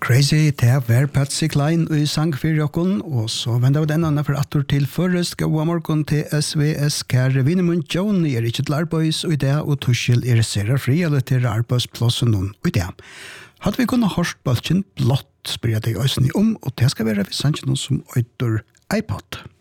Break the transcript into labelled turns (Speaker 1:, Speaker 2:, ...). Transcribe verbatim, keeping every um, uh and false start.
Speaker 1: Crazy, det var Patsy Klein og sang for jokken, og så vender vi denne for atter til først, god morgen til S V S, kære Vinemund Joan, er ikke til arbeids og idé, og Tuschel er serer fri, eller til arbeidsplassen noen og idé. Hadde vi kunnet hørt balken blått, spør jeg deg øyne om, og det skal være vi sannsynlig som øyder iPod.